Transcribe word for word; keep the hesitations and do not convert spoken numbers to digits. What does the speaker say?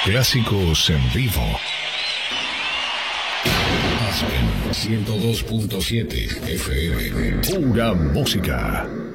Clásicos en vivo. Aspen ciento dos punto siete F M. Pura música.